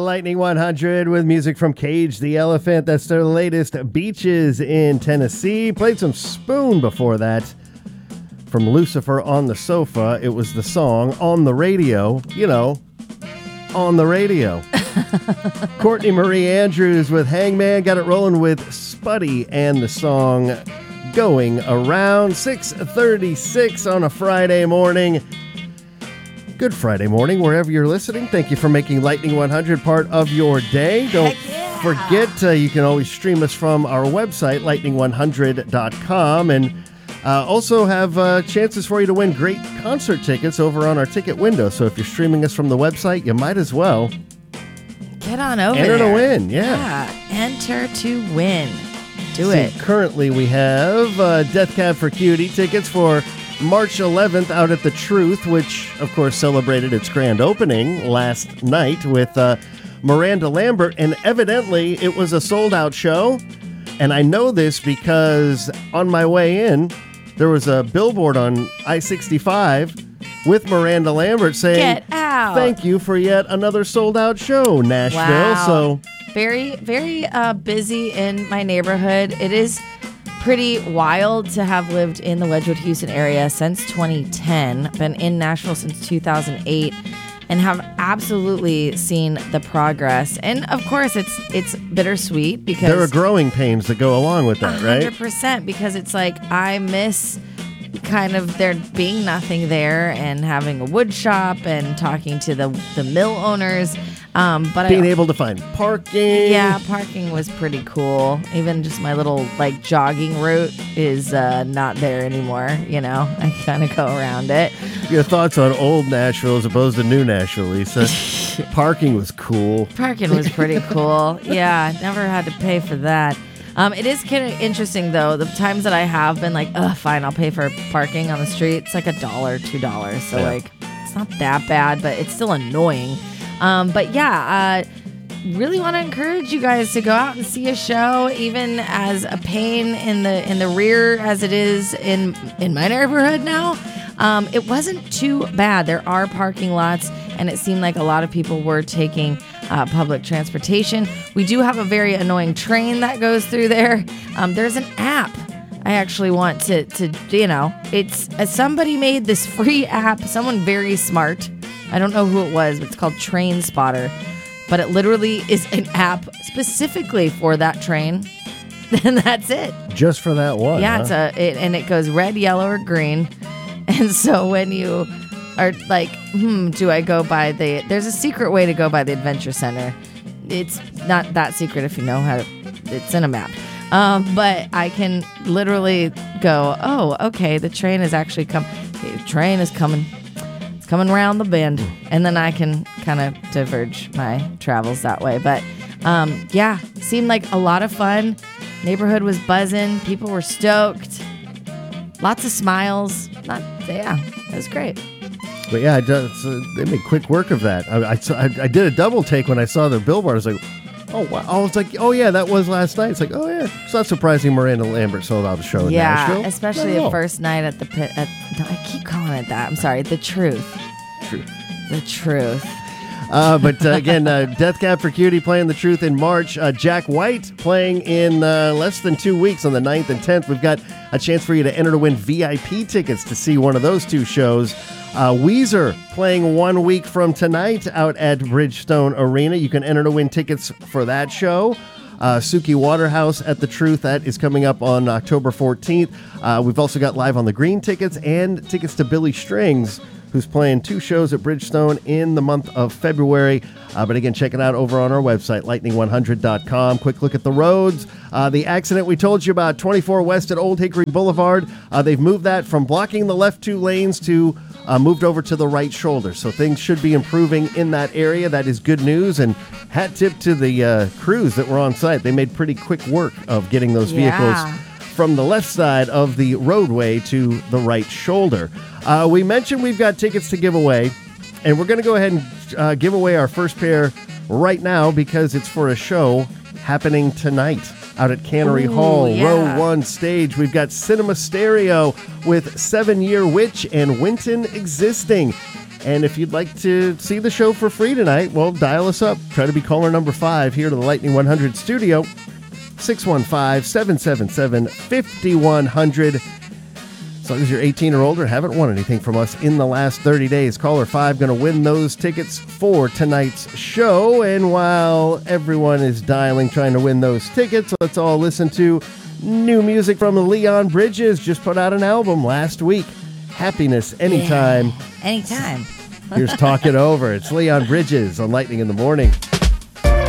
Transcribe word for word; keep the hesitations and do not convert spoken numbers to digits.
Lightning one hundred with music from Cage the Elephant. That's their latest, Beaches in Tennessee. Played some Spoon before that. From Lucifer on the Sofa, it was the song On the Radio. You know, on the radio. Courtney Marie Andrews with Hangman. Got it rolling with Spuddy and the song Going Around. six thirty-six on a Friday morning. Good Friday morning, wherever you're listening. Thank you for making Lightning one hundred part of your day. Don't yeah. forget, uh, you can always stream us from our website, lightning one hundred dot com, and uh, also have uh, chances for you to win great concert tickets over on our ticket window. So if you're streaming us from the website, you might as well get on over enter there. to win. Yeah. yeah, enter to win. Do See, it. Currently, we have uh, Death Cab for Cutie tickets for March eleventh out at The Truth, which, of course, celebrated its grand opening last night with uh, Miranda Lambert, and evidently it was a sold-out show, and I know this because on my way in, there was a billboard on I sixty-five with Miranda Lambert saying, "Get out! Thank you for yet another sold-out show, Nashville." Wow. So very, very uh, busy in my neighborhood. It is pretty wild to have lived in the Wedgwood, Houston area since twenty ten, been in Nashville since two thousand eight, and have absolutely seen the progress. And of course, it's it's bittersweet because there are growing pains that go along with that, right? one hundred percent, because it's like I miss kind of there being nothing there and having a wood shop and talking to the the mill owners. Um, but Being I, able to find parking. Yeah, parking was pretty cool. Even just my little like jogging route is uh, not there anymore. You know, I kind of go around it. Your thoughts on old Nashville as opposed to new Nashville, Lisa? Parking was cool. Parking was pretty cool. Yeah, never had to pay for that. Um, it is kind of interesting, though. The times that I have been like, ugh, fine, I'll pay for parking on the street. It's like a dollar, two dollars. So, yeah. like, it's not that bad, but it's still annoying. Um, but, yeah, uh, really want to encourage you guys to go out and see a show, even as a pain in the in the rear as it is in, in my neighborhood now. Um, it wasn't too bad. There are parking lots, and it seemed like a lot of people were taking uh, public transportation. We do have a very annoying train that goes through there. Um, there's an app. I actually want to, to you know, it's uh, somebody made this free app, someone very smart. I don't know who it was, but it's called Train Spotter. But it literally is an app specifically for that train. And that's it. Just for that one. Yeah, huh? it's a it, and it goes red, yellow, or green. And so when you are like, hmm, do I go by the... There's a secret way to go by the Adventure Center. It's not that secret if you know how to... It's in a map. Um, but I can literally go, oh, okay, the train is actually come. The train is coming. It's coming around the bend. And then I can kind of diverge my travels that way. But um, yeah, seemed like a lot of fun. Neighborhood was buzzing. People were stoked. Lots of smiles. Not, yeah, it was great. But yeah, I just, uh, they made quick work of that. I, I, I did a double take when I saw the billboard. I was like, oh, wow. I was like, oh, yeah, that was last night. It's like, oh, yeah. It's not surprising Miranda Lambert sold out a show in yeah, Nashville. especially the first night at the pit. At, no, I keep calling it that. I'm sorry. The Truth. Truth. The Truth. Uh, but uh, again, uh, Death Cab for Cutie playing The Truth in March. Uh, Jack White playing in uh, less than two weeks on the ninth and tenth. We've got a chance for you to enter to win V I P tickets to see one of those two shows. Uh, Weezer playing one week from tonight out at Bridgestone Arena. You can enter to win tickets for that show. Uh, Suki Waterhouse at The Truth. That is coming up on October fourteenth. Uh, we've also got Live on the Green tickets and tickets to Billy Strings, who's playing two shows at Bridgestone in the month of February. Uh, but again, check it out over on our website, lightning one hundred dot com. Quick look at the roads. Uh, the accident we told you about, twenty-four West at Old Hickory Boulevard. Uh, they've moved that from blocking the left two lanes to uh, moved over to the right shoulder. So things should be improving in that area. That is good news. And hat tip to the uh, crews that were on site. They made pretty quick work of getting those vehicles Yeah. from the left side of the roadway to the right shoulder. Uh, we mentioned we've got tickets to give away, and we're going to go ahead and uh, give away our first pair right now because it's for a show happening tonight out at Cannery Ooh, Hall, yeah. row one stage. We've got Cinema Stereo with Seven Year Witch and Winton Existing. And if you'd like to see the show for free tonight, well, dial us up. Try to be caller number five here to the Lightning one hundred studio. six one five, seven seven seven, five one zero zero. As long as you're eighteen or older, haven't won anything from us in the last thirty days, caller five going to win those tickets for tonight's show. And while everyone is dialing trying to win those tickets, let's all listen to new music from Leon Bridges. Just put out an album last week. Happiness Anytime. Yeah, anytime. Here's Talk It Over. It's Leon Bridges on Lightning in the Morning.